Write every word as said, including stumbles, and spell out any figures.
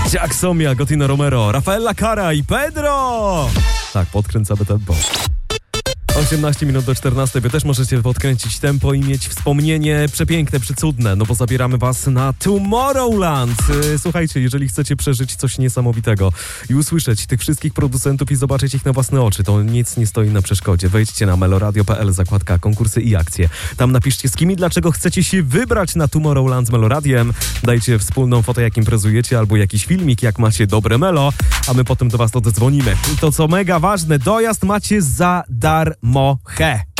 Jacksomia, Gotino Romero, Rafaela Cara i Pedro! Tak, podkręcamy tempo. osiemnaście minut do czternastej. Wy też możecie podkręcić tempo i mieć wspomnienie przepiękne, przecudne, no bo zabieramy was na Tomorrowland. Słuchajcie, jeżeli chcecie przeżyć coś niesamowitego i usłyszeć tych wszystkich producentów i zobaczyć ich na własne oczy, to nic nie stoi na przeszkodzie. Wejdźcie na meloradio kropka p l, zakładka konkursy i akcje. Tam napiszcie, z kim i dlaczego chcecie się wybrać na Tomorrowland z Meloradiem. Dajcie wspólną fotę, jak imprezujecie, albo jakiś filmik, jak macie dobre melo, a my potem do was oddzwonimy. I to, co mega ważne, dojazd macie za darmo. He.